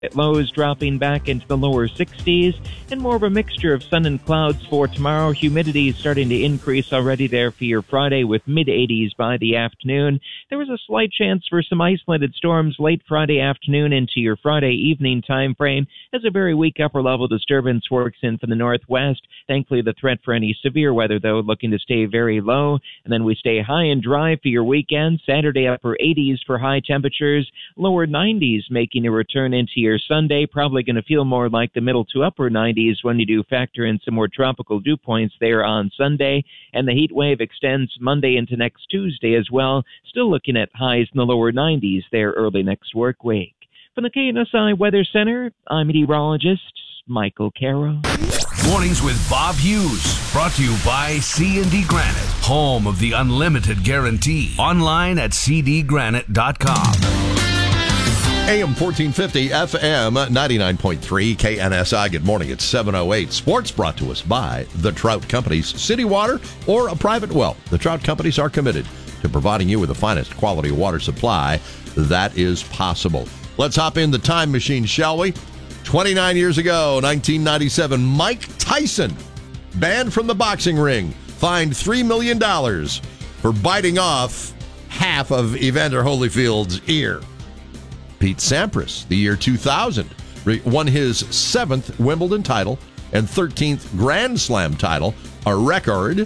Lows dropping back into the lower 60s, and more of a mixture of sun and clouds for tomorrow. Humidity is starting to increase already there for your Friday with mid-80s by the afternoon. There was a slight chance for some isolated storms late Friday afternoon into your Friday evening time frame as a very weak upper-level disturbance works in from the northwest. Thankfully, the threat for any severe weather, though, looking to stay very low. And then we stay high and dry for your weekend. Saturday, upper 80s for high temperatures, lower 90s making a return into your Sunday, probably going to feel more like the middle to upper 90s when you do factor in some more tropical dew points there on Sunday. And the heat wave extends Monday into next Tuesday as well, still looking at highs in the lower 90s there early next work week. From the KNSI Weather Center, I'm meteorologist Michael Caro. Mornings with Bob Hughes, brought to you by C&D Granite, home of the unlimited guarantee. Online at cdgranite.com. AM 1450, FM 99.3, KNSI. Good morning. It's 7:08. Sports brought to us by the Trout Companies. City water or a private well. The Trout Companies are committed to providing you with the finest quality water supply that is possible. Let's hop in the time machine, shall we? 29 years ago, 1997, Mike Tyson, banned from the boxing ring, fined $3 million for biting off half of Evander Holyfield's ear. Pete Sampras, the year 2000, won his 7th Wimbledon title and 13th Grand Slam title, a record.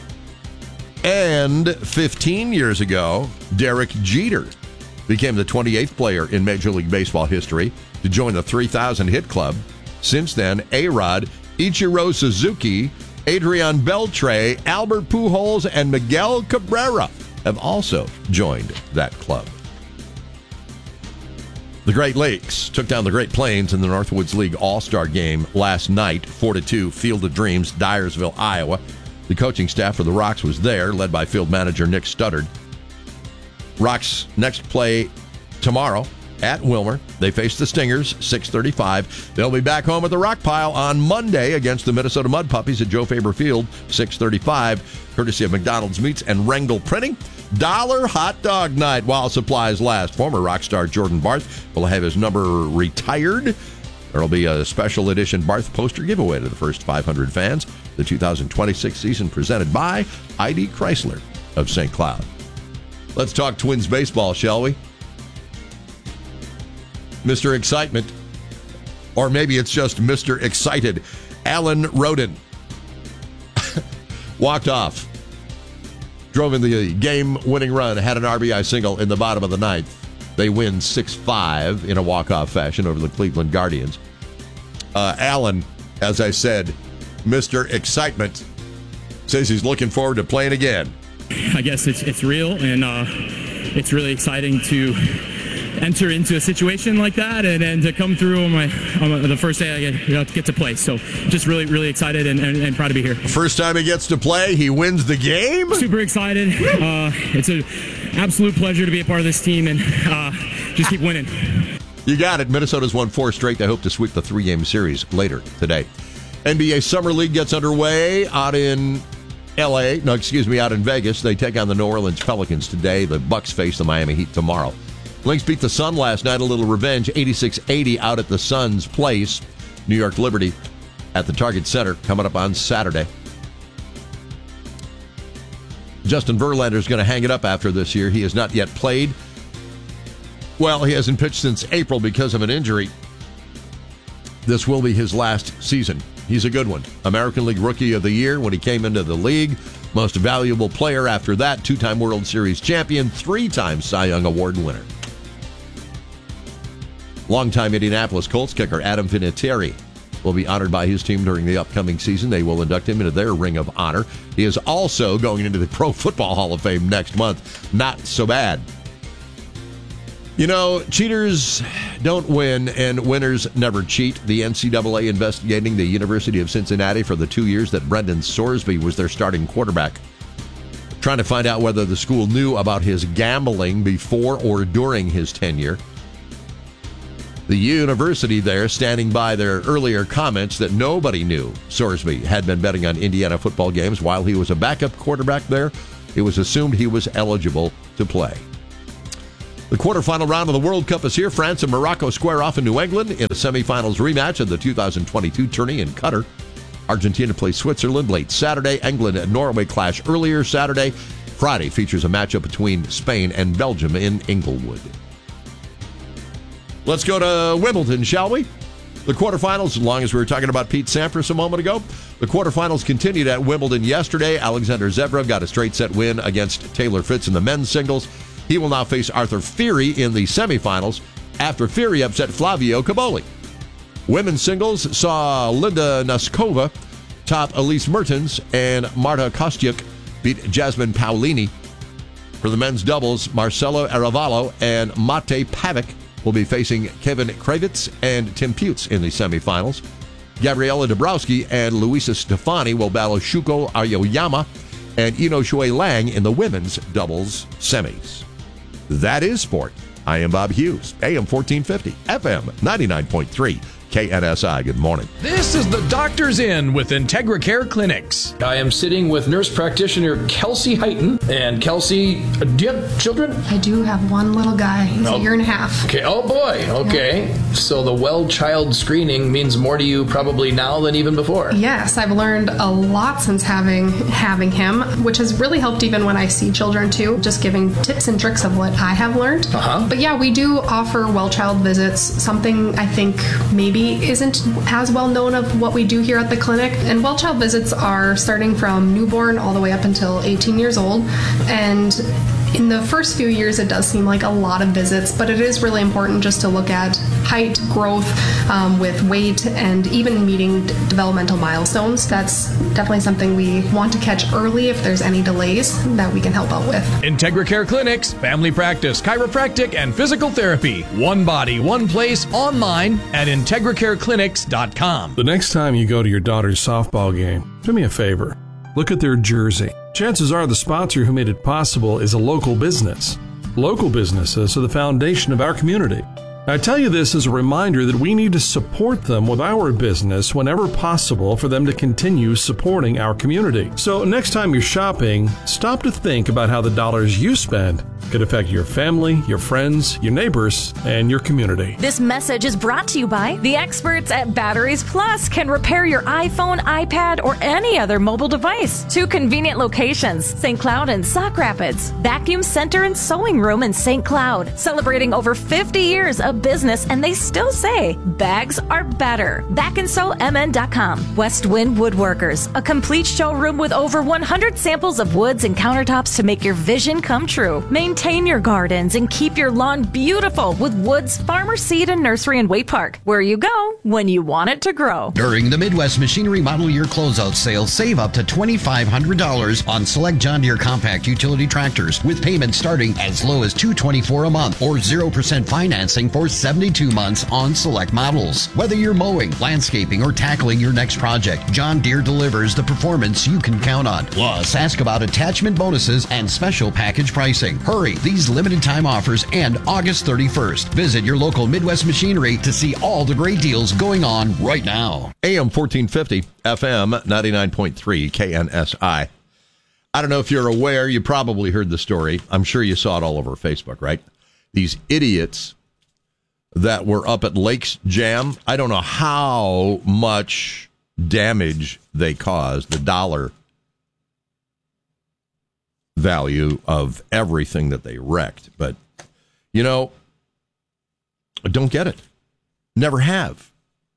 And 15 years ago, Derek Jeter became the 28th player in Major League Baseball history to join the 3,000 hit club. Since then, A-Rod, Ichiro Suzuki, Adrian Beltre, Albert Pujols, and Miguel Cabrera have also joined that club. The Great Lakes took down the Great Plains in the Northwoods League All-Star Game last night, 4-2, Field of Dreams, Dyersville, Iowa. The coaching staff for the Rocks was there, led by field manager Nick Studdard. Rocks next play tomorrow at Wilmer. They face the Stingers, 6:35. They'll be back home at the Rock Pile on Monday against the Minnesota Mud Puppies at Joe Faber Field, 6:35, courtesy of McDonald's Meats and Wrangell Printing. Dollar Hot Dog Night while supplies last. Former rock star Jordan Barth will have his number retired. There will be a special edition Barth poster giveaway to the first 500 fans. The 2026 season presented by ID Chrysler of St. Cloud. Let's talk Twins baseball, shall we? Mr. Excitement, or maybe it's just Mr. Excited, Alan Roden walked off. Drove in the game-winning run, had an RBI single in the bottom of the ninth. They win 6-5 in a walk-off fashion over the Cleveland Guardians. Allen, as I said, Mr. Excitement, says he's looking forward to playing again. I guess it's real, and it's really exciting to enter into a situation like that and to come through on the first day I get to play. So just really, really excited and proud to be here. First time he gets to play, he wins the game? Super excited. It's an absolute pleasure to be a part of this team and just keep winning. You got it. Minnesota's won 4 straight. They hope to sweep the 3-game series later today. NBA Summer League gets underway out in out in Vegas. They take on the New Orleans Pelicans today. The Bucks face the Miami Heat tomorrow. Lynx beat the Sun last night, a little revenge, 86-80 out at the Sun's place. New York Liberty at the Target Center coming up on Saturday. Justin Verlander's going to hang it up after this year. He has not yet played. Well, he hasn't pitched since April because of an injury. This will be his last season. He's a good one. American League Rookie of the Year when he came into the league. Most valuable player after that. 2-time World Series champion. 3-time Cy Young Award winner. Longtime Indianapolis Colts kicker Adam Vinatieri will be honored by his team during the upcoming season. They will induct him into their Ring of Honor. He is also going into the Pro Football Hall of Fame next month. Not so bad. You know, cheaters don't win, and winners never cheat. The NCAA investigating the University of Cincinnati for the 2 years that Brendan Sorsby was their starting quarterback, trying to find out whether the school knew about his gambling before or during his tenure. The university there standing by their earlier comments that nobody knew Sorsby had been betting on Indiana football games while he was a backup quarterback there. It was assumed he was eligible to play. The quarterfinal round of the World Cup is here. France and Morocco square off in New England in a semifinals rematch of the 2022 tourney in Qatar. Argentina plays Switzerland late Saturday. England and Norway clash earlier Saturday. Friday features a matchup between Spain and Belgium in Inglewood. Let's go to Wimbledon, shall we? The quarterfinals, as long as we were talking about Pete Sampras a moment ago, the quarterfinals continued at Wimbledon yesterday. Alexander Zverev got a straight set win against Taylor Fritz in the men's singles. He will now face Arthur Furey in the semifinals after Furey upset Flavio Caboli. Women's singles saw Linda Noskova top Elise Mertens, and Marta Kostyuk beat Jasmine Paolini. For the men's doubles, Marcelo Arevalo and Mate Pavic will be facing Kevin Kravitz and Tim Putz in the semifinals. Gabriela Dabrowski and Luisa Stefani will battle Shuko Aoyama and Ino Shui Lang in the women's doubles semis. That is sport. I am Bob Hughes, AM 1450, FM 99.3. KNSI. Good morning. This is the Doctor's Inn with Integra Care Clinics. I am sitting with nurse practitioner Kelsey Heighton. And Kelsey, do you have children? I do have one little guy. He's a year and a half. Okay. Oh, boy. Okay. Yeah. So the well child screening means more to you probably now than even before. Yes. I've learned a lot since having him, which has really helped even when I see children, too. Just giving tips and tricks of what I have learned. But yeah, we do offer well child visits, something I think maybe isn't as well known of what we do here at the clinic. And well child visits are starting from newborn all the way up until 18 years old. And in the first few years, it does seem like a lot of visits, but it is really important just to look at height, growth with weight, and even meeting developmental milestones. That's definitely something we want to catch early if there's any delays that we can help out with. Integra Care Clinics, family practice, chiropractic, and physical therapy. One body, one place, online at IntegraCareClinics.com. The next time you go to your daughter's softball game, do me a favor. Look at their jersey. Chances are the sponsor who made it possible is a local business. Local businesses are the foundation of our community. I tell you this as a reminder that we need to support them with our business whenever possible for them to continue supporting our community. So next time you're shopping, stop to think about how the dollars you spend could affect your family, your friends, your neighbors, and your community. This message is brought to you by the experts at Batteries Plus. Can repair your iPhone, iPad, or any other mobile device. 2 convenient locations, St. Cloud and Sauk Rapids. Vacuum Center and Sewing Room in St. Cloud. Celebrating over 50 years of business, and they still say bags are better. BackandSewMN.com. West Wind Woodworkers. A complete showroom with over 100 samples of woods and countertops to make your vision come true. Maintain your gardens and keep your lawn beautiful with Woods Farmer Seed and Nursery in Waite Park, where you go when you want it to grow. During the Midwest Machinery Model Year Closeout Sale, save up to $2,500 on select John Deere compact utility tractors with payments starting as low as $224 a month or 0% financing for 72 months on select models. Whether you're mowing, landscaping, or tackling your next project, John Deere delivers the performance you can count on. Plus, ask about attachment bonuses and special package pricing. Hurry, these limited time offers end August 31st. Visit your local Midwest Machinery to see all the great deals going on right now. AM 1450, FM 99.3, KNSI. I don't know if you're aware, you probably heard the story. I'm sure you saw it all over Facebook, right? These idiots that were up at Lakes Jam. I don't know how much damage they caused, the dollar value of everything that they wrecked. But, you know, I don't get it. Never have.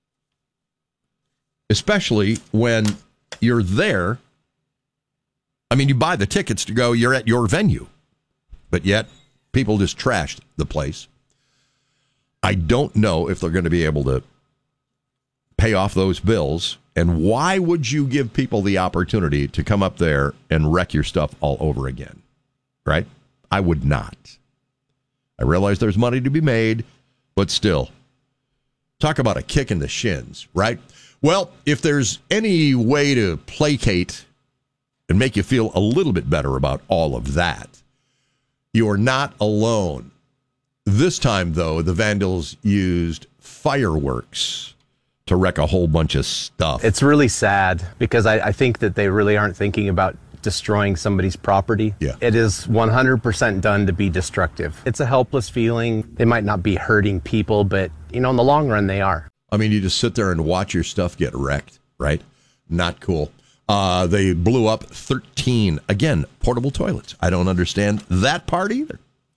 Especially when you're there. I mean, you buy the tickets to go, you're at your venue. But yet, people just trashed the place. I don't know if they're going to be able to pay off those bills. And why would you give people the opportunity to come up there and wreck your stuff all over again? Right? I would not. I realize there's money to be made, but still. Talk about a kick in the shins, right? Well, if there's any way to placate and make you feel a little bit better about all of that, you are not alone. This time, though, the vandals used fireworks to wreck a whole bunch of stuff. It's really sad because I think that they really aren't thinking about destroying somebody's property. Yeah. It is 100% done to be destructive. It's a helpless feeling. They might not be hurting people, but, in the long run, they are. I mean, you just sit there and watch your stuff get wrecked, right? Not cool. They blew up 13, again, portable toilets. I don't understand that part either.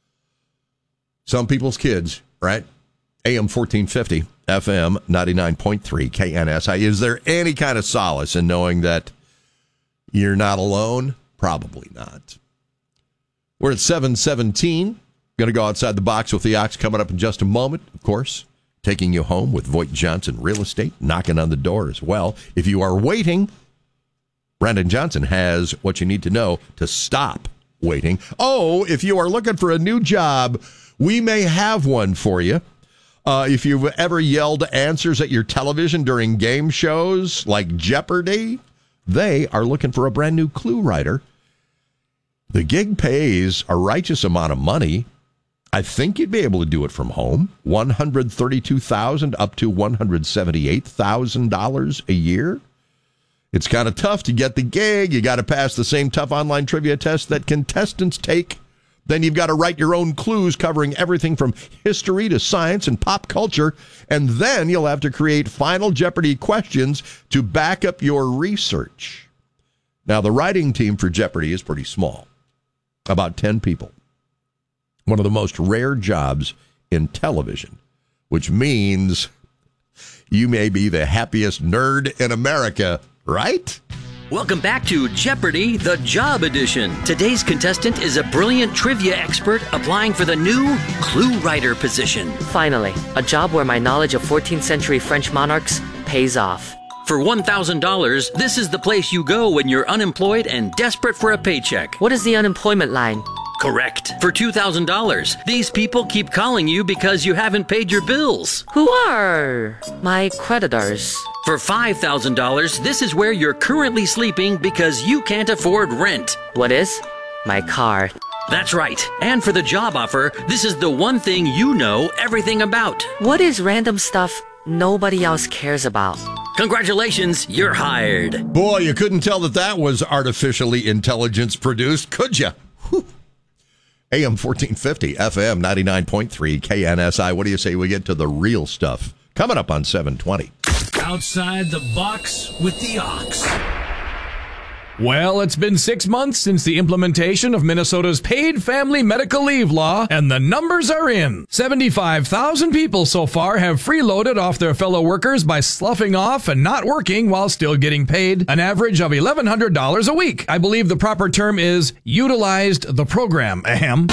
Some people's kids, right? AM 1450, FM 99.3, KNSI. Is there any kind of solace in knowing that you're not alone? Probably not. We're at 7:17. Going to go outside the box with the Ox coming up in just a moment, of course. Taking you home with Voight Johnson Real Estate, knocking on the door as well. If you are waiting, Brandon Johnson has what you need to know to stop waiting. Oh, if you are looking for a new job, we may have one for you. If you've ever yelled answers at your television during game shows like Jeopardy, they are looking for a brand new clue writer. The gig pays a righteous amount of money. I think you'd be able to do it from home. $132,000 up to $178,000 a year. It's kind of tough to get the gig. You got to pass the same tough online trivia test that contestants take. Then you've got to write your own clues covering everything from history to science and pop culture. And then you'll have to create Final Jeopardy questions to back up your research. Now, the writing team for Jeopardy is pretty small, about 10 people. One of the most rare jobs in television, which means you may be the happiest nerd in America, right? Welcome back to Jeopardy! The Job Edition. Today's contestant is a brilliant trivia expert applying for the new clue writer position. Finally, a job where my knowledge of 14th century French monarchs pays off. For $1,000, this is the place you go when you're unemployed and desperate for a paycheck. What is the unemployment line? Correct. For $2,000, these people keep calling you because you haven't paid your bills. Who are my creditors? For $5,000, this is where you're currently sleeping because you can't afford rent. What is? My car. That's right. And for the job offer, this is the one thing you know everything about. What is random stuff nobody else cares about? Congratulations, you're hired. Boy, you couldn't tell that was artificially intelligence produced, could you? AM 1450, FM 99.3, KNSI. What do you say we get to the real stuff? Coming up on 720. Outside the box with the Ox. Well, it's been 6 months since the implementation of Minnesota's paid family medical leave law, and the numbers are in. 75,000 people so far have freeloaded off their fellow workers by sloughing off and not working while still getting paid an average of $1,100 a week. I believe the proper term is utilized the program. Ahem.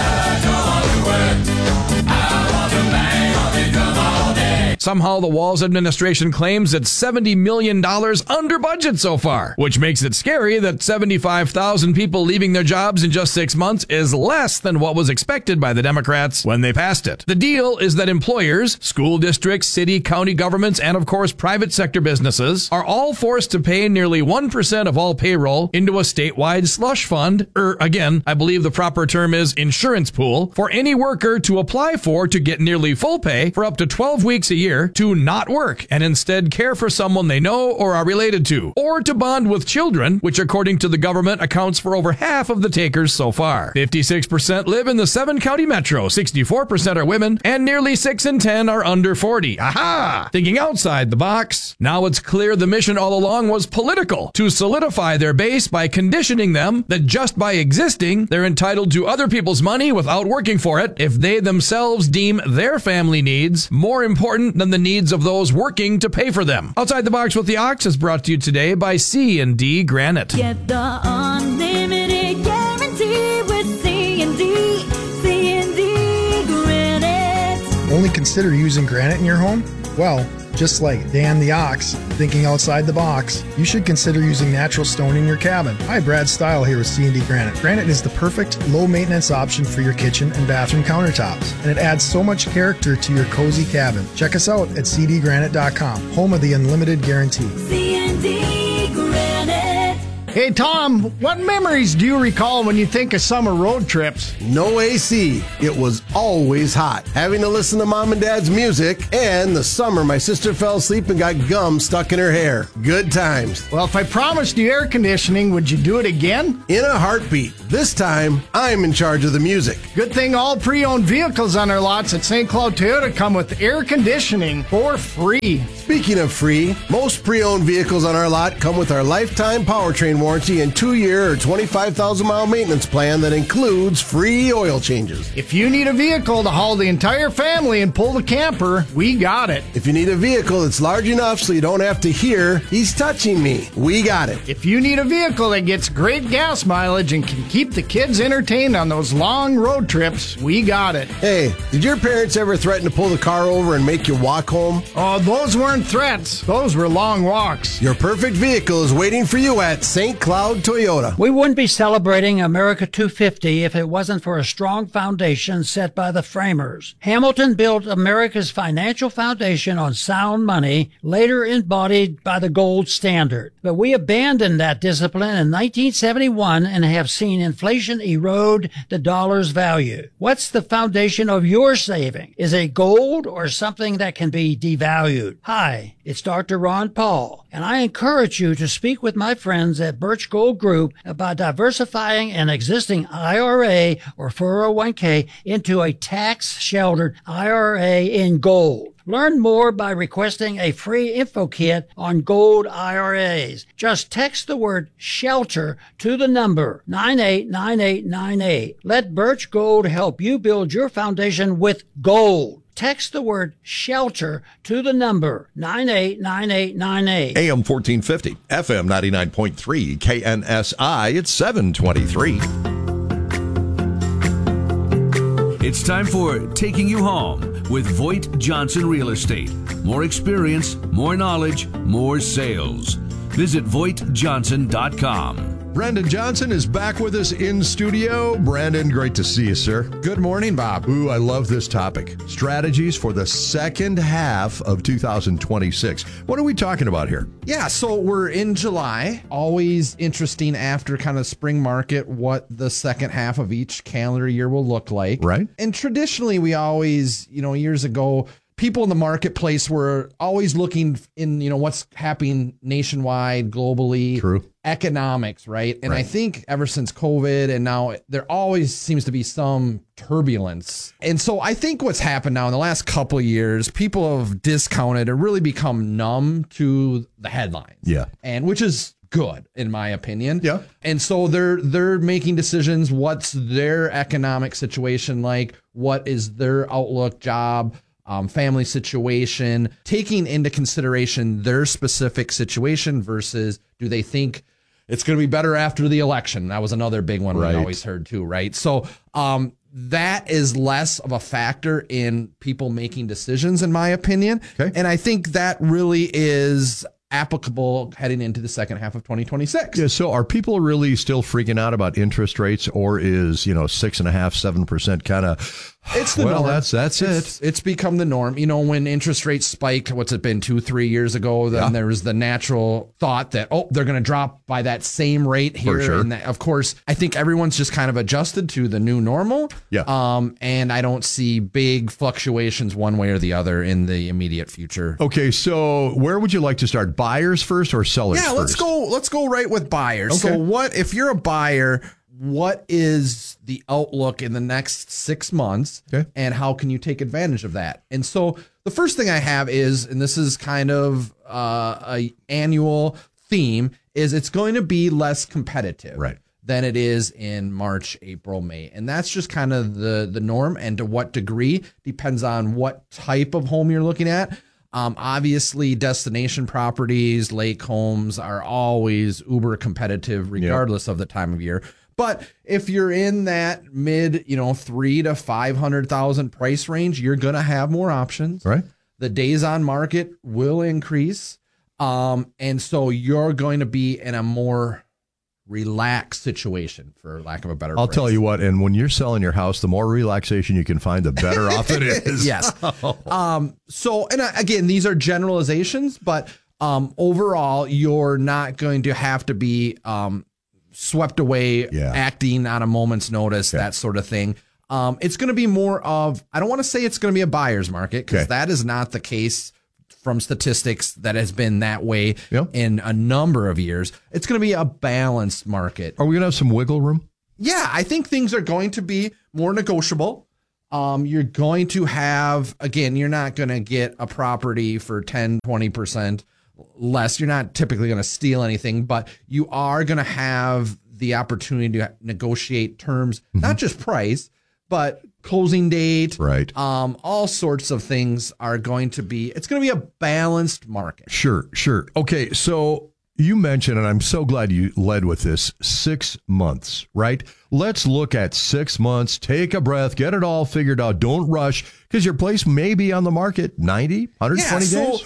Somehow the Walz administration claims it's $70 million under budget so far, which makes it scary that 75,000 people leaving their jobs in just 6 months is less than what was expected by the Democrats when they passed it. The deal is that employers, school districts, city, county governments, and of course private sector businesses are all forced to pay nearly 1% of all payroll into a statewide slush fund, again, I believe the proper term is insurance pool, for any worker to apply for to get nearly full pay for up to 12 weeks a year to not work and instead care for someone they know or are related to, or to bond with children, which according to the government accounts for over half of the takers so far. 56% live in the 7-county metro, 64% are women, and nearly 6 in 10 are under 40. Aha! Thinking outside the box. Now it's clear the mission all along was political, to solidify their base by conditioning them that just by existing, they're entitled to other people's money without working for it if they themselves deem their family needs more important than the needs of those working to pay for them. Outside the Box with the Ox is brought to you today by C&D Granite. Get the unlimited guarantee with C&D Granite. Only consider using granite in your home? Well, just like Dan the Ox, thinking outside the box, you should consider using natural stone in your cabin. Hi, Brad Style here with C&D Granite. Granite is the perfect low-maintenance option for your kitchen and bathroom countertops, and it adds so much character to your cozy cabin. Check us out at cdgranite.com, home of the unlimited guarantee. C&D Granite. Hey, Tom, what memories do you recall when you think of summer road trips? No AC. It was always hot. Having to listen to Mom and Dad's music, and the summer my sister fell asleep and got gum stuck in her hair. Good times. Well, if I promised you air conditioning, would you do it again? In a heartbeat. This time, I'm in charge of the music. Good thing all pre-owned vehicles on our lots at St. Cloud Toyota come with air conditioning for free. Speaking of free, most pre-owned vehicles on our lot come with our lifetime powertrain warranty and 2-year or 25,000-mile maintenance plan that includes free oil changes. If you need a vehicle to haul the entire family and pull the camper, we got it. If you need a vehicle that's large enough so you don't have to hear, he's touching me, we got it. If you need a vehicle that gets great gas mileage and can keep the kids entertained on those long road trips, we got it. Hey, did your parents ever threaten to pull the car over and make you walk home? Oh, those weren't threats. Those were long walks. Your perfect vehicle is waiting for you at St. Cloud Toyota. We wouldn't be celebrating America 250 if it wasn't for a strong foundation set by the framers. Hamilton built America's financial foundation on sound money, later embodied by the gold standard. But we abandoned that discipline in 1971 and have seen inflation erode the dollar's value. What's the foundation of your saving? Is it gold or something that can be devalued? Hi, it's Dr. Ron Paul, and I encourage you to speak with my friends at Birch Gold Group about diversifying an existing IRA or 401k into a tax-sheltered IRA in gold. Learn more by requesting a free info kit on gold IRAs. Just text the word SHELTER to the number 989898. Let Birch Gold help you build your foundation with gold. Text the word SHELTER to the number 989898. AM 1450, FM 99.3, KNSI. It's 723. It's time for Taking You Home with Voigt Johnson Real Estate. More experience, more knowledge, more sales. Visit VoigtJohnson.com. Brandon Johnson is back with us in studio. Brandon, great to see you, sir. Good morning, Bob. Ooh, I love this topic. Strategies for the second half of 2026. What are we talking about here? Yeah, so we're in July. Always interesting after kind of spring market what the second half of each calendar year will look like. Right. And traditionally, we always, years ago, people in the marketplace were always looking in, what's happening nationwide, globally. True. Economics, right? And I think ever since COVID and now there always seems to be some turbulence. And so I think what's happened now in the last couple of years, people have discounted or really become numb to the headlines. Yeah. And which is good in my opinion. Yeah. And so they're making decisions. What's their economic situation like? What is their outlook, job, family situation, taking into consideration their specific situation versus do they think it's going to be better after the election? That was another big one we always heard too, right? So that is less of a factor in people making decisions, in my opinion. Okay. And I think that really is applicable heading into the second half of 2026. Yeah, so are people really still freaking out about interest rates, or is 6.5%, 7% kind of? It's the norm. That's it. It's become the norm. When interest rates spiked, what's it been, 2-3 years ago? Then there was the natural thought that they're going to drop by that same rate here. For sure. And that, of course, I think everyone's just kind of adjusted to the new normal. Yeah. And I don't see big fluctuations one way or the other in the immediate future. Okay, so where would you like to start? Buyers first or sellers first? Let's go right with buyers. Okay. So what if you're a buyer? What is the outlook in the next 6 months, and how can you take advantage of that? And so the first thing I have is, and this is kind of a annual theme, is it's going to be less competitive than it is in March, April, May. And that's just kind of the norm, and to what degree depends on what type of home you're looking at. Obviously, destination properties, lake homes are always uber competitive regardless of the time of year. But if you're in that mid, $300,000 to $500,000 price range, you're going to have more options. Right. The days on market will increase. And so you're going to be in a more relaxed situation, for lack of a better phrase. I'll tell you what, and when you're selling your house, the more relaxation you can find, the better off it is. Yes. So, and again, these are generalizations, but overall, you're not going to have to be swept away, acting on a moment's notice, that sort of thing. It's going to be more of, I don't want to say it's going to be a buyer's market, because that is not the case from statistics that has been that way in a number of years. It's going to be a balanced market. Are we going to have some wiggle room? Yeah, I think things are going to be more negotiable. You're going to have, again, you're not going to get a property for 10, 20% less. You're not typically going to steal anything, but you are going to have the opportunity to negotiate terms, not just price, but closing date, right? All sorts of things are going to be, it's going to be a balanced market. Sure. Okay, so you mentioned, and I'm so glad you led with this, 6 months, right? Let's look at 6 months, take a breath, get it all figured out. Don't rush, because your place may be on the market 90, 120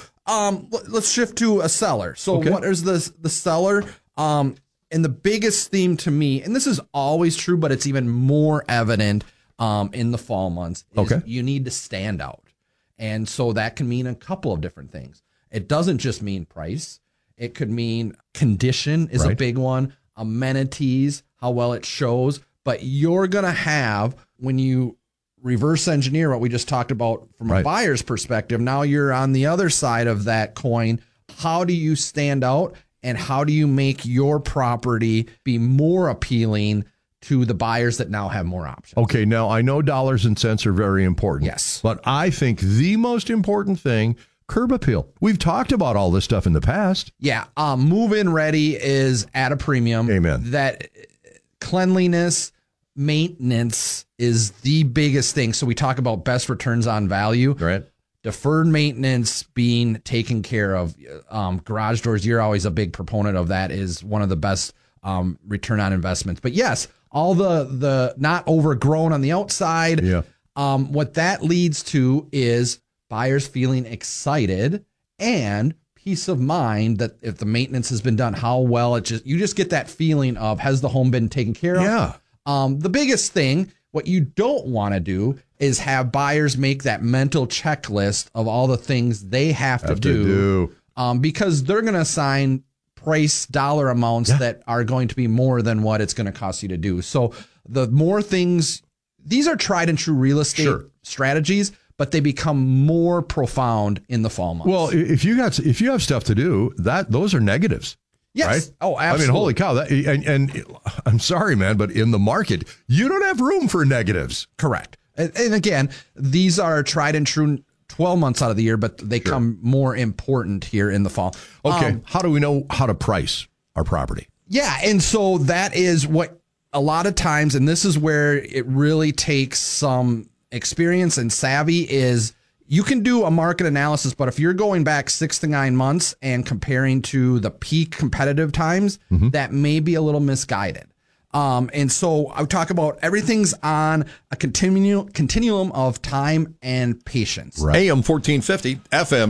days. Let's shift to a seller. So what is the seller? And the biggest theme to me, and this is always true, but it's even more evident in the fall months, is you need to stand out. And so that can mean a couple of different things. It doesn't just mean price. It could mean condition is a big one, amenities, how well it shows. But you're going to have, when you reverse engineer what we just talked about from a buyer's perspective, now you're on the other side of that coin. How do you stand out, and how do you make your property be more appealing to the buyers that now have more options? Okay, now I know dollars and cents are very important. Yes. But I think the most important thing, curb appeal. We've talked about all this stuff in the past. Yeah, move-in ready is at a premium. Amen. That cleanliness, maintenance is the biggest thing. So we talk about best returns on value. Right. Deferred maintenance being taken care of. Garage doors, you're always a big proponent of that, is one of the best return on investments. But yes, all the not overgrown on the outside. Yeah. What that leads to is buyers feeling excited and peace of mind that if the maintenance has been done, how well you just get that feeling of, has the home been taken care of? Yeah. The biggest thing, what you don't want to do is have buyers make that mental checklist of all the things they have to do. Because they're going to assign price dollar amounts that are going to be more than what it's going to cost you to do. So the more things, these are tried and true real estate strategies, but they become more profound in the fall months. Well, if you have stuff to do, those are negatives. Yes. Right? Oh, absolutely. I mean, holy cow. And I'm sorry, man, but in the market, you don't have room for negatives. Correct. And again, these are tried and true 12 months out of the year, but they come more important here in the fall. Okay. How do we know how to price our property? Yeah. And so that is what a lot of times, and this is where it really takes some experience and savvy, is you can do a market analysis, but if you're going back 6 to 9 months and comparing to the peak competitive times, that may be a little misguided. And so I talk about everything's on a continuum of time and patience. Right. AM 1450, FM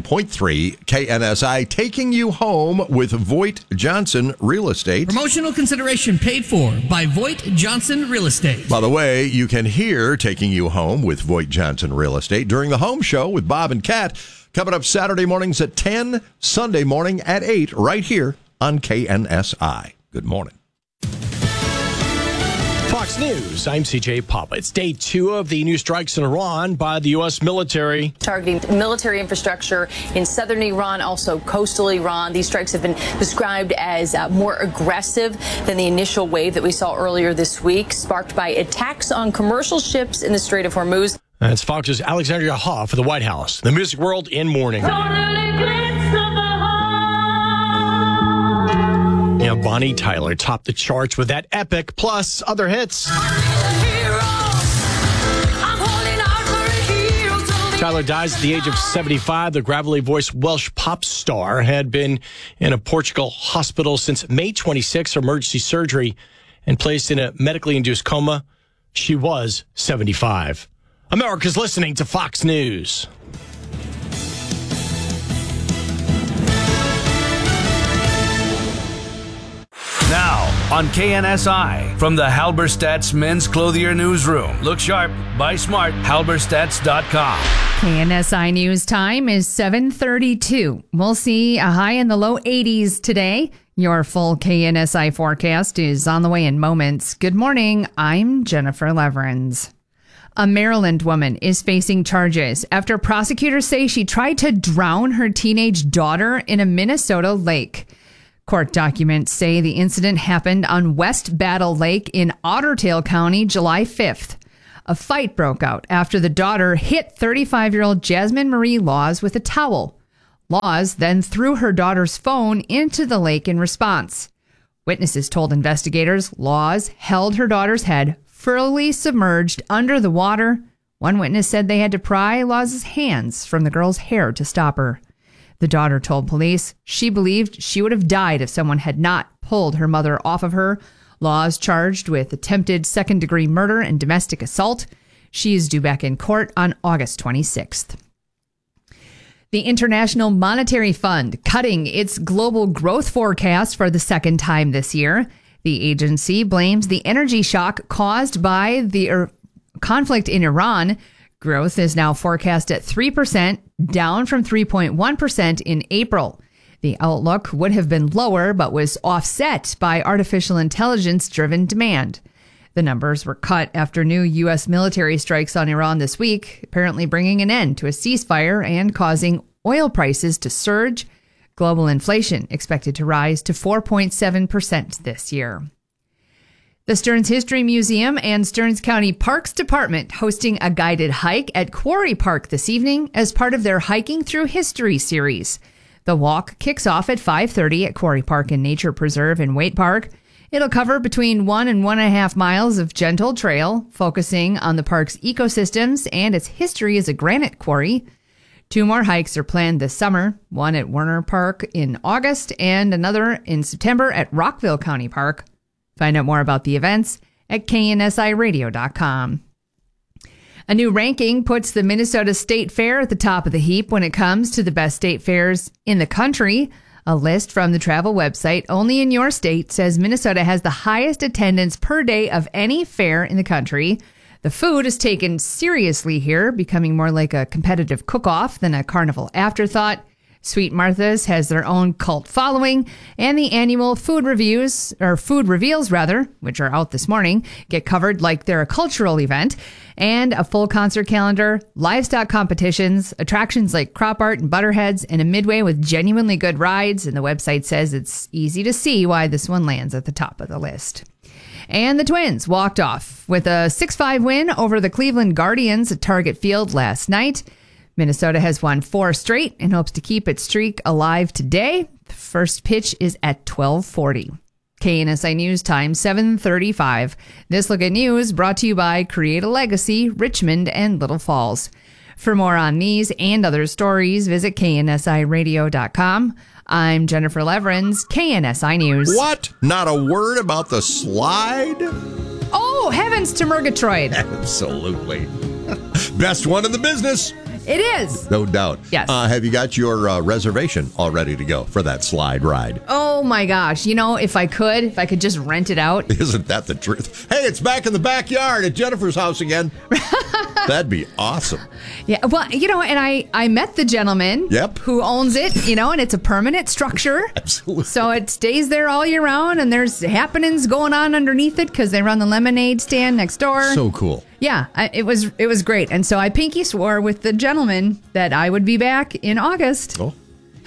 99.3, KNSI, taking you home with Voigt Johnson Real Estate. Promotional consideration paid for by Voigt Johnson Real Estate. By the way, you can hear Taking You Home with Voigt Johnson Real Estate during the Home Show with Bob and Kat, coming up Saturday mornings at 10, Sunday morning at 8, right here on KNSI. Good morning. Fox News, I'm CJ Papa. It's day 2 of the new strikes in Iran by the U.S. military. Targeting military infrastructure in southern Iran, also coastal Iran. These strikes have been described as more aggressive than the initial wave that we saw earlier this week, sparked by attacks on commercial ships in the Strait of Hormuz. That's Fox's Alexandria Ha for the White House. The music world in mourning. Yeah, Bonnie Tyler topped the charts with that epic, plus other hits. Tyler dies at the age of 75. The gravelly-voiced Welsh pop star had been in a Portugal hospital since May 26 for emergency surgery and placed in a medically induced coma. She was 75. America's listening to Fox News. Now, on KNSI, from the Halberstadt's Men's Clothier Newsroom. Look sharp, buy smart, halberstats.com. KNSI News time is 7:32. We'll see a high in the low 80s today. Your full KNSI forecast is on the way in moments. Good morning. I'm Jennifer Leverins. A Maryland woman is facing charges after prosecutors say she tried to drown her teenage daughter in a Minnesota lake. Court documents say the incident happened on West Battle Lake in Otter Tail County, July 5th. A fight broke out after the daughter hit 35-year-old Jasmine Marie Laws with a towel. Laws then threw her daughter's phone into the lake in response. Witnesses told investigators Laws held her daughter's head fully submerged under the water. One witness said they had to pry Laws' hands from the girl's hair to stop her. The daughter told police she believed she would have died if someone had not pulled her mother off of her. Laws charged with attempted second-degree murder and domestic assault. She is due back in court on August 26th. The International Monetary Fund cutting its global growth forecast for the second time this year. The agency blames the energy shock caused by the conflict in Iran. Growth is now forecast at 3%, down from 3.1% in April. The outlook would have been lower, but was offset by artificial intelligence-driven demand. The numbers were cut after new U.S. military strikes on Iran this week, apparently bringing an end to a ceasefire and causing oil prices to surge. Global inflation expected to rise to 4.7% this year. The Stearns History Museum and Stearns County Parks Department hosting a guided hike at Quarry Park this evening as part of their Hiking Through History series. The walk kicks off at 5:30 at Quarry Park and Nature Preserve in Waite Park. It'll cover between 1 and 1.5 miles of gentle trail, focusing on the park's ecosystems and its history as a granite quarry. 2 more hikes are planned this summer, one at Werner Park in August and another in September at Rockville County Park. Find out more about the events at KNSIRadio.com. A new ranking puts the Minnesota State Fair at the top of the heap when it comes to the best state fairs in the country. A list from the travel website Only in Your State says Minnesota has the highest attendance per day of any fair in the country. The food is taken seriously here, becoming more like a competitive cook-off than a carnival afterthought. Sweet Martha's has their own cult following, and the annual food reveals, which are out this morning, get covered like they're a cultural event, and a full concert calendar, livestock competitions, attractions like crop art and butterheads, and a midway with genuinely good rides, and the website says it's easy to see why this one lands at the top of the list. And the Twins walked off with a 6-5 win over the Cleveland Guardians at Target Field last night. Minnesota has won 4 straight and hopes to keep its streak alive today. The first pitch is at 12:40. KNSI News time, 7:35. This look at news brought to you by Create a Legacy, Richmond and Little Falls. For more on these and other stories, visit KNSIRadio.com. I'm Jennifer Leverins, KNSI News. What? Not a word about the slide? Oh, heavens to Murgatroyd. Absolutely. Best one in the business. It is. No doubt. Yes. Have you got your reservation all ready to go for that slide ride? Oh, my gosh. You know, if I could just rent it out. Isn't that the truth? Hey, it's back in the backyard at Jennifer's house again. That'd be awesome. Yeah, well, you know, and I met the gentleman who owns it, you know, and it's a permanent structure. Absolutely. So it stays there all year round, and there's happenings going on underneath it because they run the lemonade stand next door. So cool. Yeah, it was great. And so I pinky swore with the gentleman that I would be back in August. Oh.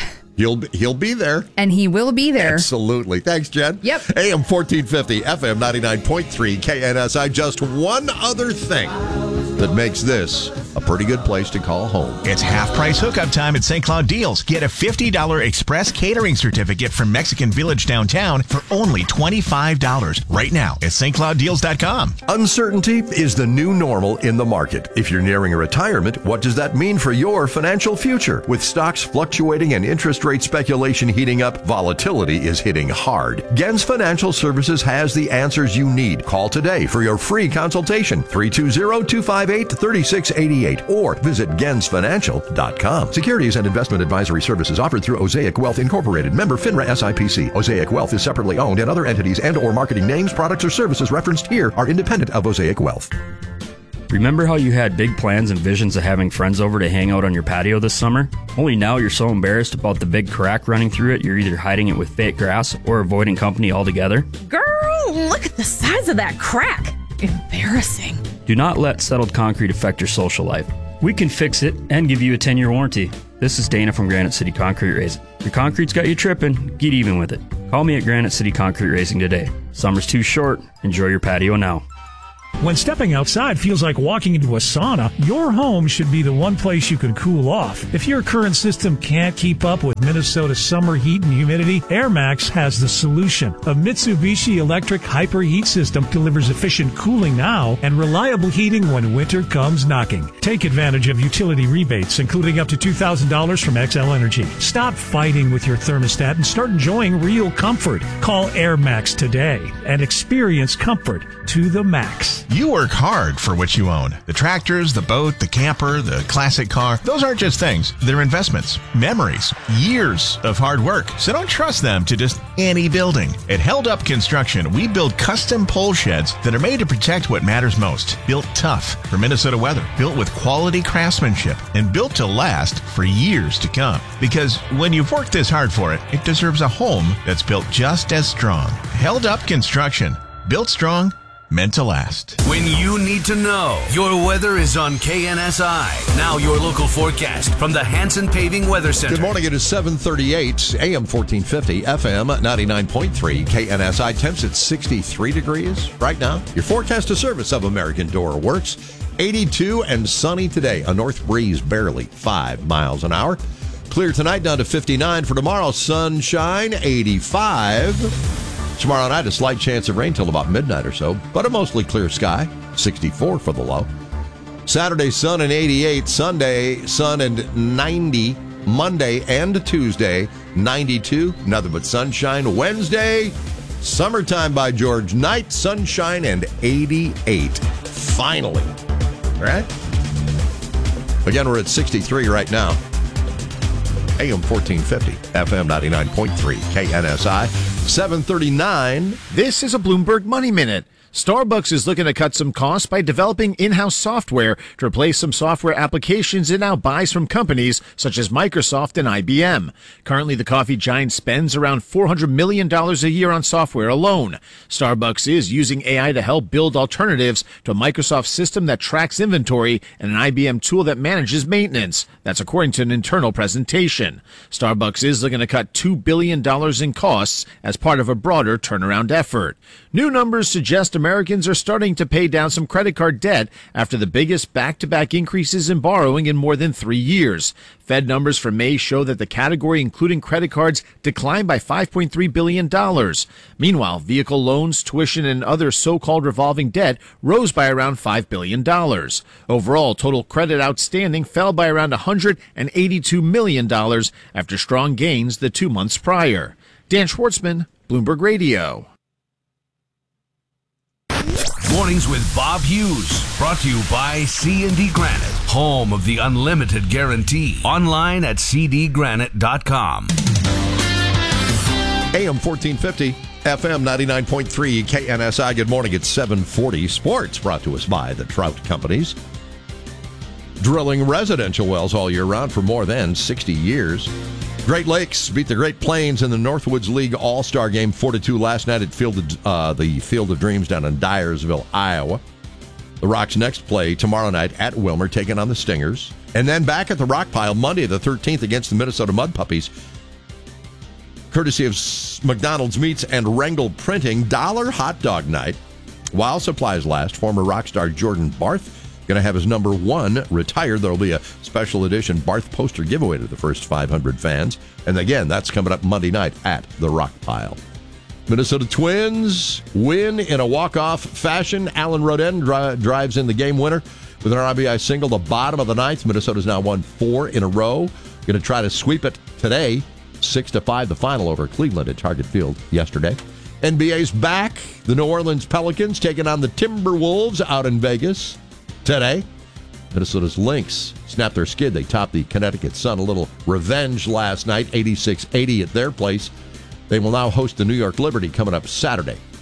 He'll be there. And he will be there. Absolutely. Thanks, Jen. Yep. AM 1450, FM 99.3, KNSI. Just one other thing that makes this a pretty good place to call home. It's half-price hookup time at St. Cloud Deals. Get a $50 express catering certificate from Mexican Village downtown for only $25 right now at stclouddeals.com. Uncertainty is the new normal in the market. If you're nearing a retirement, what does that mean for your financial future? With stocks fluctuating and interest rate speculation heating up, volatility is hitting hard. Gens Financial Services has the answers you need. Call today for your free consultation, 320-258-3688, or visit gensfinancial.com. Securities and investment advisory services offered through Osaic Wealth Incorporated, member FINRA SIPC. Osaic Wealth is separately owned, and other entities and or marketing names, products, or services referenced here are independent of Osaic Wealth. Remember how you had big plans and visions of having friends over to hang out on your patio this summer? Only now you're so embarrassed about the big crack running through it, you're either hiding it with fake grass or avoiding company altogether? Girl, look at the size of that crack. Embarrassing. Do not let settled concrete affect your social life. We can fix it and give you a 10-year warranty. This is Dana from Granite City Concrete Raising. Your concrete's got you tripping, get even with it. Call me at Granite City Concrete Raising today. Summer's too short. Enjoy your patio now. When stepping outside feels like walking into a sauna, your home should be the one place you can cool off. If your current system can't keep up with Minnesota's summer heat and humidity, AirMax has the solution. A Mitsubishi electric hyper heat system delivers efficient cooling now and reliable heating when winter comes knocking. Take advantage of utility rebates, including up to $2,000 from XL Energy. Stop fighting with your thermostat and start enjoying real comfort. Call AirMax today and experience comfort to the max. You work hard for what you own. The tractors, the boat, the camper, the classic car. Those aren't just things. They're investments, memories, years of hard work. So don't trust them to just any building. At Held Up Construction, we build custom pole sheds that are made to protect what matters most. Built tough for Minnesota weather. Built with quality craftsmanship and built to last for years to come. Because when you've worked this hard for it, it deserves a home that's built just as strong. Held Up Construction. Built strong, meant to last. When you need to know, your weather is on KNSI. Now your local forecast from the Hanson Paving Weather Center. Good morning. It is 7:38, AM 1450, FM 99.3, KNSI. Temps at 63 degrees right now. Your forecast to service of American Door Works. 82 and sunny today. A north breeze, barely 5 miles an hour. Clear tonight, down to 59. For tomorrow, sunshine, 85. Tomorrow night, a slight chance of rain till about midnight or so, but a mostly clear sky, 64 for the low. Saturday, sun and 88. Sunday, sun and 90. Monday and Tuesday, 92. Nothing but sunshine. Wednesday, summertime by George. Night, sunshine and 88. Finally. All right? Again, we're at 63 right now. AM 1450, FM 99.3, KNSI. 7:39. This is a Bloomberg Money Minute. Starbucks is looking to cut some costs by developing in-house software to replace some software applications it now buys from companies such as Microsoft and IBM. Currently, the coffee giant spends around $400 million a year on software alone. Starbucks is using AI to help build alternatives to a Microsoft system that tracks inventory and an IBM tool that manages maintenance. That's according to an internal presentation. Starbucks is looking to cut $2 billion in costs as part of a broader turnaround effort. New numbers suggest Americans are starting to pay down some credit card debt after the biggest back-to-back increases in borrowing in more than 3 years. Fed numbers for May show that the category, including credit cards, declined by $5.3 billion. Meanwhile, vehicle loans, tuition, and other so-called revolving debt rose by around $5 billion. Overall, total credit outstanding fell by around $182 million after strong gains the 2 months prior. Dan Schwartzman, Bloomberg Radio. Mornings with Bob Hughes, brought to you by C&D Granite, home of the unlimited guarantee. Online at cdgranite.com. AM 1450, FM 99.3, KNSI. Good morning. It's 7:40. Sports brought to us by the Trout Companies. Drilling residential wells all year round for more than 60 years. Great Lakes beat the Great Plains in the Northwoods League All-Star Game 4-2 last night at the Field of Dreams down in Dyersville, Iowa. The Rocks next play tomorrow night at Wilmer, taking on the Stingers. And then back at the Rock Pile Monday the 13th against the Minnesota Mud Puppies. Courtesy of McDonald's Meats and Rengel Printing, $1 hot dog night. While supplies last, former rock star Jordan Barth going to have his number 1 retired. There will be a special edition Barth poster giveaway to the first 500 fans. And again, that's coming up Monday night at the Rock Pile. Minnesota Twins win in a walk-off fashion. Alan Rodin drives in the game winner with an RBI single, the bottom of the ninth. Minnesota's now won 4 in a row. Going to try to sweep it today. 6-5 the final over Cleveland at Target Field yesterday. NBA's back. The New Orleans Pelicans taking on the Timberwolves out in Vegas today. Minnesota's Lynx snapped their skid. They topped the Connecticut Sun. A little revenge last night, 86-80 at their place. They will now host the New York Liberty coming up Saturday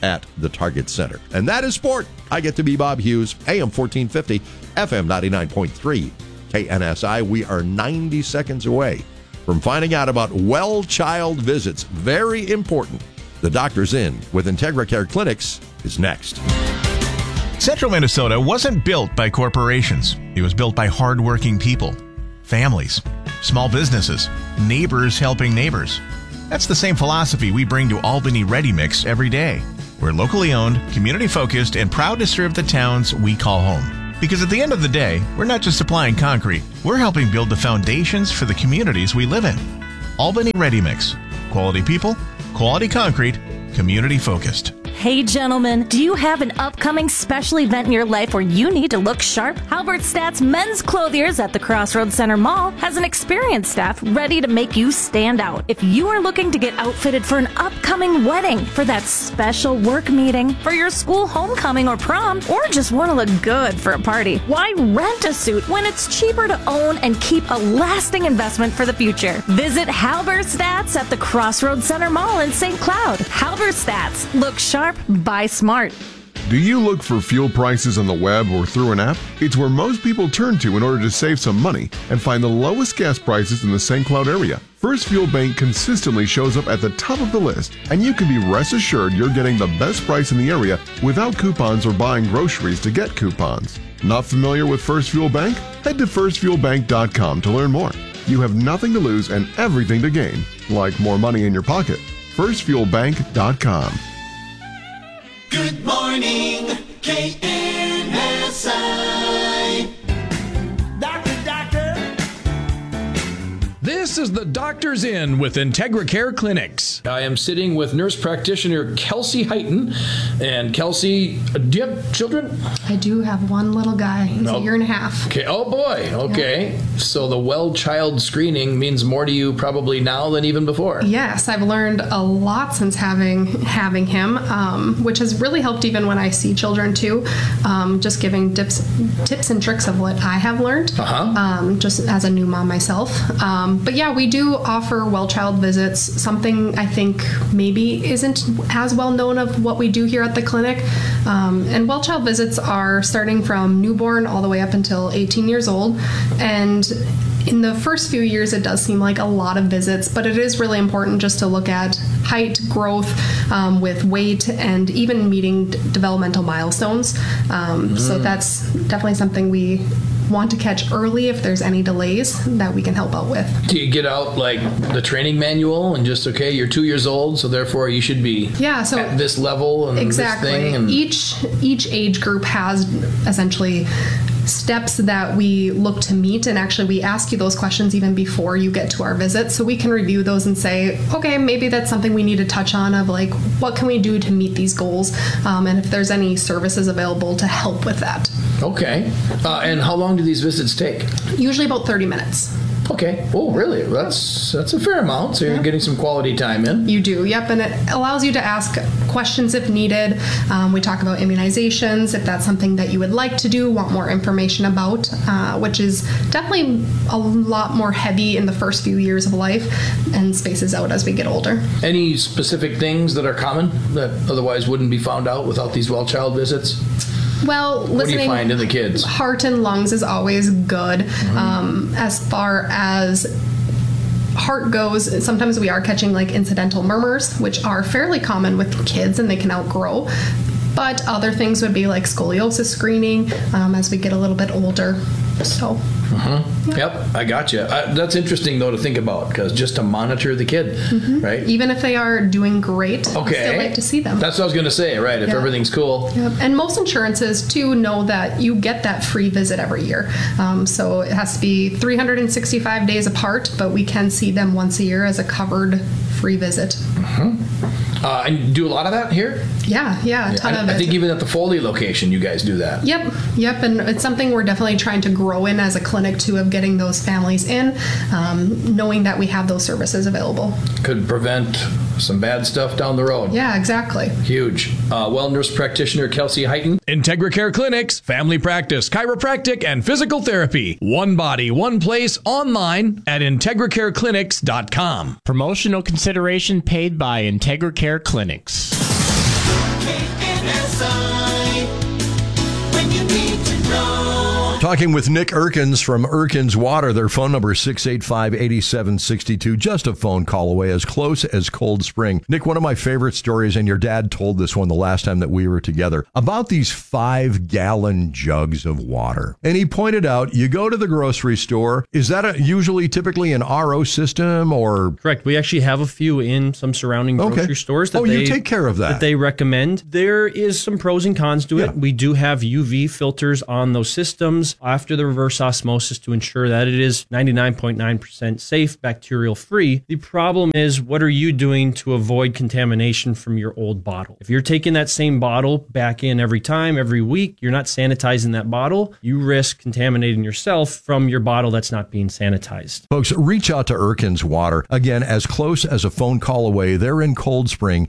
at the Target Center. And that is sport. I get to be Bob Hughes, AM 1450, FM 99.3, KNSI. We are 90 seconds away from finding out about well child visits. Very important. The Doctor's In with Integra Care Clinics is next. Central Minnesota wasn't built by corporations. It was built by hardworking people, families, small businesses, neighbors helping neighbors. That's the same philosophy we bring to Albany Ready Mix every day. We're locally owned, community-focused, and proud to serve the towns we call home. Because at the end of the day, we're not just supplying concrete. We're helping build the foundations for the communities we live in. Albany Ready Mix. Quality people, quality concrete, community-focused. Hey gentlemen, do you have an upcoming special event in your life where you need to look sharp? Halberstadt's Men's Clothiers at the Crossroads Center Mall has an experienced staff ready to make you stand out. If you are looking to get outfitted for an upcoming wedding, for that special work meeting, for your school homecoming or prom, or just want to look good for a party, why rent a suit when it's cheaper to own and keep a lasting investment for the future? Visit Halberstadt's at the Crossroads Center Mall in St. Cloud. Halberstadt's. Look sharp, buy smart. Do you look for fuel prices on the web or through an app? It's where most people turn to in order to save some money and find the lowest gas prices in the St. Cloud area. First Fuel Bank consistently shows up at the top of the list, and you can be rest assured you're getting the best price in the area without coupons or buying groceries to get coupons. Not familiar with First Fuel Bank? Head to firstfuelbank.com to learn more. You have nothing to lose and everything to gain, like more money in your pocket. firstfuelbank.com. Good morning, KNSI. This is the Doctor's In with Integra Care Clinics. I am sitting with nurse practitioner Kelsey Heighton. And Kelsey, do you have children? I do have one little guy. He's a year and a half. Okay. Oh, boy. Okay. Yeah. So the well child screening means more to you probably now than even before. Yes, I've learned a lot since having him, which has really helped even when I see children too. Just giving tips and tricks of what I have learned, just as a new mom myself. But yeah, we do offer well child visits, something I think maybe isn't as well known of what we do here at the clinic. And well child visits are starting from newborn all the way up until 18 years old. And in the first few years, it does seem like a lot of visits, but it is really important just to look at height, growth, with weight, and even meeting developmental milestones. So that's definitely something we want to catch early if there's any delays that we can help out with. Do you get out like the training manual and just, okay, you're 2 years old, so therefore you should be at this level and exactly. This thing? And each age group has essentially steps that we look to meet, and actually we ask you those questions even before you get to our visit, so we can review those and say, okay, maybe that's something we need to touch on, of like, what can we do to meet these goals, and if there's any services available to help with that. Okay. And how long do these visits take? Usually about 30 minutes. Okay. Oh, really? That's a fair amount. So you're getting some quality time in. You do, yep. And it allows you to ask questions if needed. We talk about immunizations, if that's something that you would like to do, want more information about, which is definitely a lot more heavy in the first few years of life and spaces out as we get older. Any specific things that are common that otherwise wouldn't be found out without these well child visits? Well, listening, what do you find in the kids? Heart and lungs is always good. Mm-hmm. As far as heart goes, sometimes we are catching like incidental murmurs, which are fairly common with kids and they can outgrow. But other things would be like scoliosis screening as we get a little bit older. So. Yeah. Yep, I got you. That's interesting, though, to think about, because just to monitor the kid, right? Even if they are doing great, we still like to see them. That's what I was going to say, right? If everything's cool. Yep. And most insurances, too, know that you get that free visit every year. So it has to be 365 days apart, but we can see them once a year as a covered free visit. And you do a lot of that here? Yeah, a ton of it. I think even at the Foley location, you guys do that. Yep. And it's something we're definitely trying to grow in as a clinic, too, of getting those families in, knowing that we have those services available. Could prevent some bad stuff down the road. Yeah, exactly. Huge. Well, nurse practitioner Kelsey Heighton. Integra Care Clinics, family practice, chiropractic, and physical therapy. One body, one place, online at IntegraCareClinics.com. Promotional consideration paid by Integra Care Clinics. KNSI, when you need to know. Talking with Nick Erkins from Erkins Water. Their phone number is 685-8762. Just a phone call away, as close as Cold Spring. Nick, one of my favorite stories, and your dad told this one the last time that we were together, about these 5-gallon jugs of water. And he pointed out, you go to the grocery store. Is that usually typically an RO system or? Correct. We actually have a few in some surrounding grocery stores. That you take care of that. That they recommend. There is some pros and cons to it. We do have UV filters on those systems after the reverse osmosis to ensure that it is 99.9% safe, bacterial free. The problem is, what are you doing to avoid contamination from your old bottle? If you're taking that same bottle back in every time, every week, you're not sanitizing that bottle, you risk contaminating yourself from your bottle that's not being sanitized. Folks, reach out to Erkins Water. Again, as close as a phone call away. They're in Cold Spring,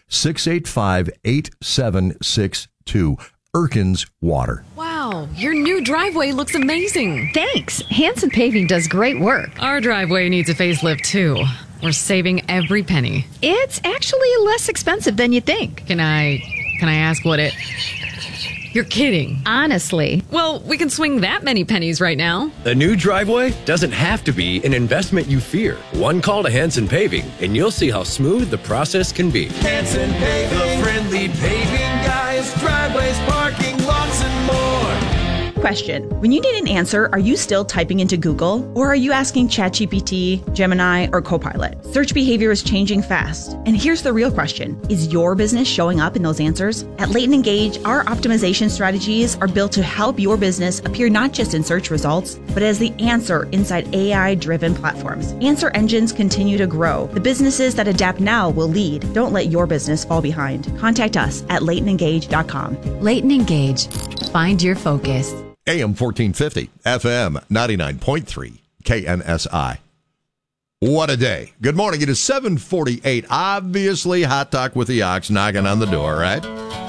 685-8762. Erkins Water. Wow, your new driveway looks amazing. Thanks. Hanson Paving does great work. Our driveway needs a facelift too. We're saving every penny. It's actually less expensive than you think. Can I ask what it... You're kidding. Honestly. Well, we can swing that many pennies right now. A new driveway doesn't have to be an investment you fear. One call to Hanson Paving, and you'll see how smooth the process can be. Hanson Paving, the friendly paving guys, driveways, parking lots, and more. Question. When you need an answer, are you still typing into Google? Or are you asking ChatGPT, Gemini, or Copilot? Search behavior is changing fast. And here's the real question. Is your business showing up in those answers? At Leighton Engage, our optimization strategies are built to help your business appear not just in search results, but as the answer inside AI-driven platforms. Answer engines continue to grow. The businesses that adapt now will lead. Don't let your business fall behind. Contact us at LeightonEngage.com. Leighton Engage. Find your focus. AM 1450, FM 99.3, KNSI. What a day. Good morning. It is 7:48. Obviously, Hot Talk with the Ox knocking on the door, right?